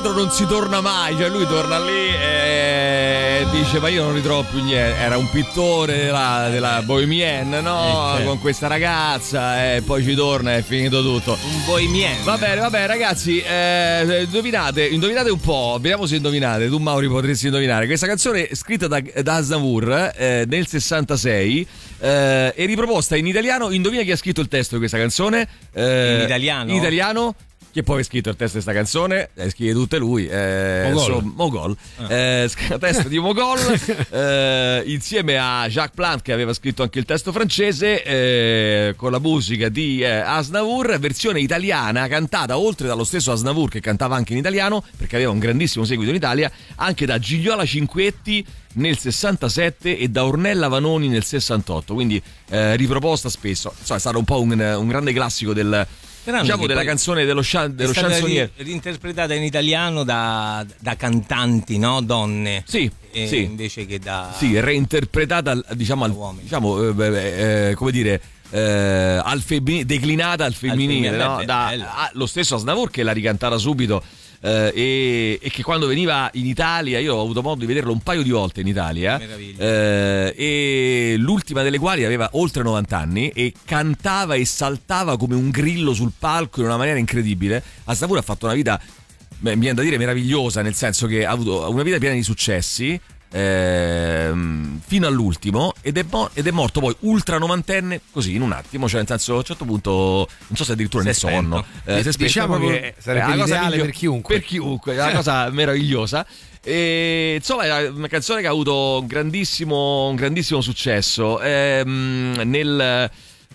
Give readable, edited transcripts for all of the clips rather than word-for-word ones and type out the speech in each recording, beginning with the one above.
indietro non si torna mai, cioè lui torna lì e dice ma io non ritrovo più niente, era un pittore della Bohemienne, no? Con questa ragazza e poi ci torna, è finito tutto. Un Bohemienne. Va bene ragazzi, indovinate un po', vediamo se indovinate, tu Mauri potresti indovinare, questa canzone scritta da Aznavour nel 66 e riproposta in italiano. Indovina chi ha scritto il testo di questa canzone? In italiano? In italiano. Chi poi ha scritto il testo di questa canzone? Scrive tutte lui. Mogol. Testo di Mogol insieme a Jacques Plant, che aveva scritto anche il testo francese, con la musica di Aznavour, versione italiana cantata, oltre dallo stesso Aznavour che cantava anche in italiano perché aveva un grandissimo seguito in Italia, anche da Gigliola Cinquetti nel 67 e da Ornella Vanoni nel 68, quindi riproposta spesso. Insomma, è stato un po' un grande classico della canzone dello chansonnier, reinterpretata in italiano da cantanti, no? Donne. Sì. Invece che da reinterpretata diciamo come dire declinata al femminile, no? Lo stesso Aznavour che l'ha ricantata subito. E che quando veniva in Italia, io ho avuto modo di vederlo un paio di volte in Italia, e l'ultima delle quali aveva oltre 90 anni e cantava e saltava come un grillo sul palco in una maniera incredibile. Aznavour ha fatto una vita, mi viene da dire, meravigliosa, nel senso che ha avuto una vita piena di successi fino all'ultimo ed è morto poi ultra novantenne così in un attimo, cioè nel senso a un certo punto non so se addirittura nel sonno, diciamo che sarebbe l'ideale per chiunque, è una cosa meravigliosa. E insomma è una canzone che ha avuto un grandissimo successo nel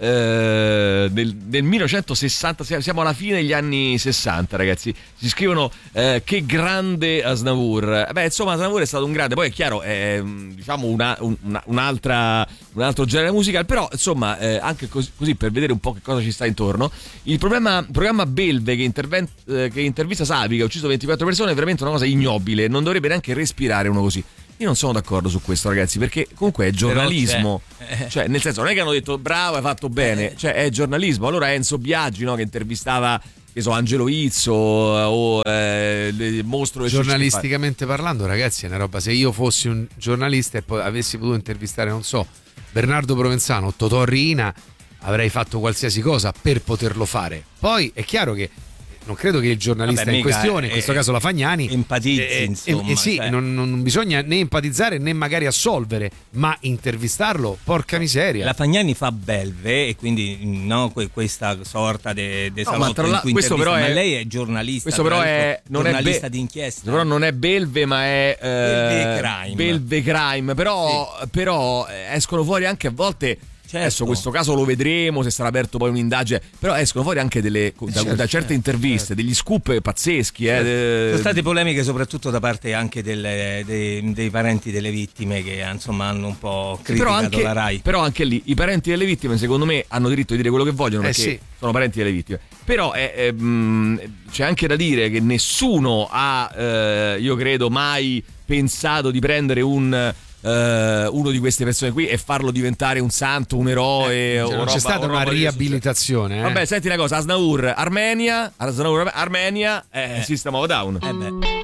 1960, siamo alla fine degli anni 60, ragazzi. Si scrivono che grande Aznavour. Insomma, Aznavour è stato un grande. Poi è chiaro, è diciamo un altro genere musicale, però insomma anche così per vedere un po' che cosa ci sta intorno. Il programma Belve che intervista Savi, che ha ucciso 24 persone, è veramente una cosa ignobile. Non dovrebbe neanche respirare uno così. Io non sono d'accordo su questo, ragazzi, perché comunque è giornalismo, cioè nel senso non è che hanno detto bravo, hai fatto bene, cioè è giornalismo. Allora Enzo Biagi, no, che intervistava, che so, Angelo Izzo o il mostro, giornalisticamente parlando, ragazzi, è una roba. Se io fossi un giornalista e poi avessi potuto intervistare, non so, Bernardo Provenzano, Totò Riina, avrei fatto qualsiasi cosa per poterlo fare. Poi è chiaro che non credo che il giornalista in questione, in questo caso la Fagnani, empatizzi, insomma. Cioè. Non bisogna né empatizzare né magari assolvere, ma intervistarlo, porca miseria. La Fagnani fa belve e quindi no, questa sorta di salotto in cui questo però ma lei è giornalista. Questo però giornalista d'inchiesta. Però non è belve, ma è belve crime. Però escono fuori anche a volte. Certo. Adesso questo caso lo vedremo se sarà aperto poi un'indagine, però escono fuori anche da certe interviste degli scoop pazzeschi. Sono state polemiche soprattutto da parte anche dei parenti delle vittime che insomma hanno un po' criticato la Rai. Però anche lì i parenti delle vittime secondo me hanno diritto di dire quello che vogliono perché sono parenti delle vittime. Però c'è anche da dire che nessuno ha io credo mai pensato di prendere uno di queste persone qui e farlo diventare un santo, un eroe. Non c'è stata una riabilitazione. Vabbè, senti una cosa, Aznavour Armenia, System of a Down.